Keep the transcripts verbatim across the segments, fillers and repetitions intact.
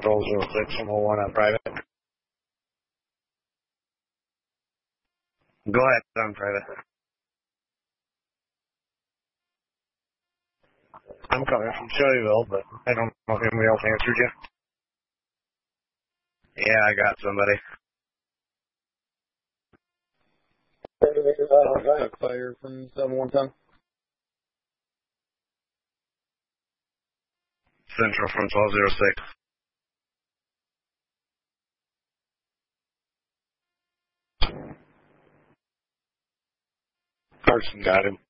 Control zero six from oh one on private. Go ahead, on private. I'm coming from Shelbyville, but I don't know if anybody else answered you. Yeah, I got somebody. Uh, fire from seven one ten. Central from twelve oh six. Carson got him.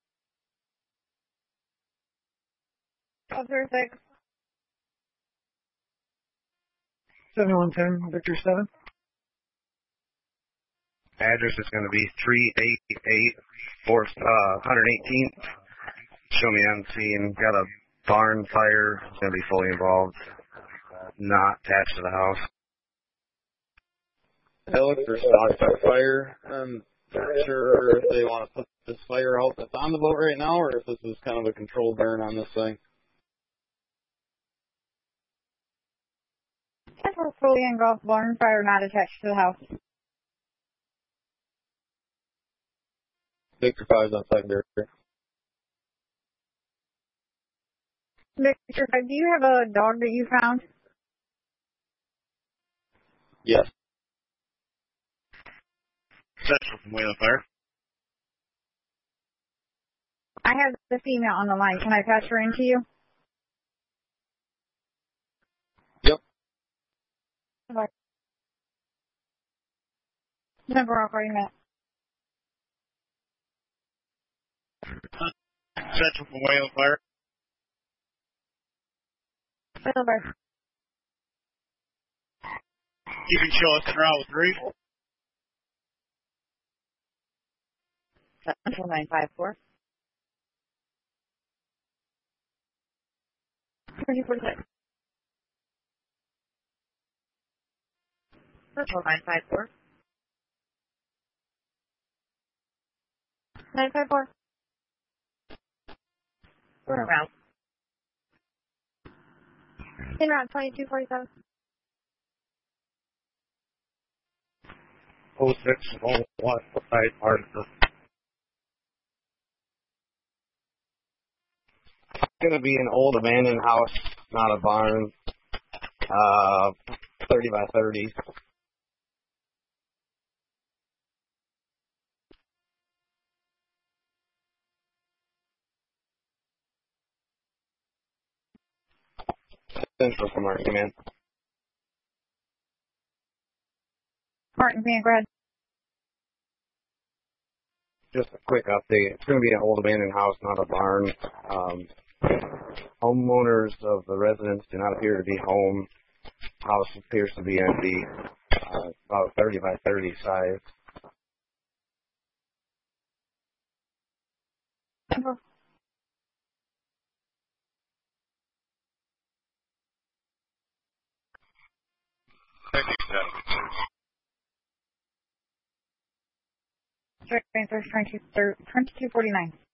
twelve oh six. seven one ten, Victor seven. Address is going to be three eighty-eight fourth, uh, one hundred eighteenth. Show me on scene. Got a barn fire. It's going to be fully involved. Not attached to the house. Alex, there's a fire. I'm not sure if they want to put this fire out that's on the boat right now, or if this is kind of a controlled burn on this thing. Central fully engulfed barn fire not attached to the house. Victor five's outside there. Victor five, do you have a dog that you found? Yes. Central from Whalen Fire. I have the female on the line. Can I patch her into you? Yep. Bye. Number off, are you met? Central from Whalen Fire. Silver. You can show us in route three. Central nine five four. twenty forty-six. Central nine five four. nine five four. We're around. In route twenty-two forty-seven. oh six, oh one, right, Arthur. It's going to be an old abandoned house, not a barn. Uh, thirty by thirty. Central from our command. Martin, go ahead. Just a quick update. It's going to be an old abandoned house, not a barn. Um, homeowners of the residents do not appear to be home. House appears to be empty. Uh, about thirty by thirty size. Central. Straight answer twenty-two forty-nine.